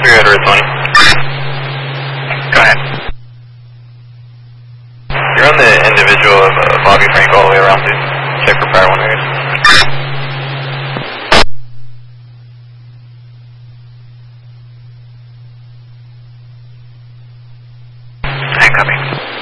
You're at Earth 20. Go ahead. You're on the individual of Bobby Frank all the way around, please. Check for power 1 areas. Hi, copy.